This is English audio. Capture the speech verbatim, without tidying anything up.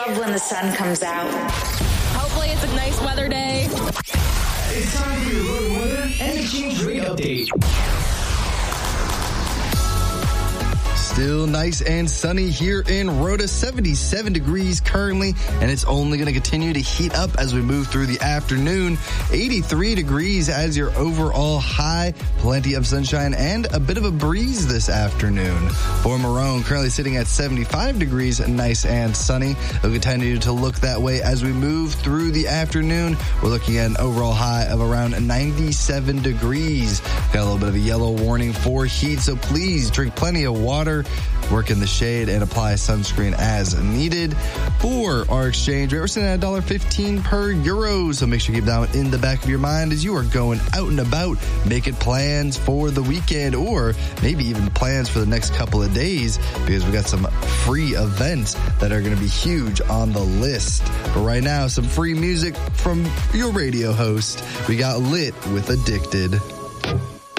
love when the sun comes out. Hopefully it's a nice weather day. It's time for your road weather and exchange rate update. Still nice and sunny here in Rhoda, seventy-seven degrees currently, and it's only going to continue to heat up as we move through the afternoon. eighty-three degrees as your overall high, plenty of sunshine and a bit of a breeze this afternoon. For Marone, currently sitting at seventy-five degrees, nice and sunny. It'll continue to look that way as we move through the afternoon. We're looking at an overall high of around ninety-seven degrees. Got a little bit of a yellow warning for heat, so please drink plenty of water, work in the shade, and apply sunscreen as needed. For our exchange rate, we're sitting at one dollar fifteen per euro, so make sure you keep that one in the back of your mind as you are going out and about, making plans for the weekend, or maybe even plans for the next couple of days, because we got some free events that are going to be huge on the list. But right now, some free music from your radio host. We got Lit with Addicted.